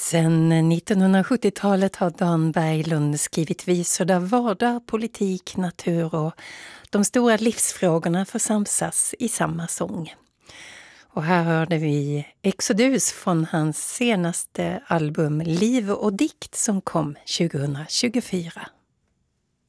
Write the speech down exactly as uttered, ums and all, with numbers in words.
Sedan nittonhundrasjuttiotalet har Dan Berglund skrivit visor där vardag, politik, natur och de stora livsfrågorna får samsas i samma sång. Och här hörde vi Exodus från hans senaste album Liv och dikt som kom tjugohundratjugofyra.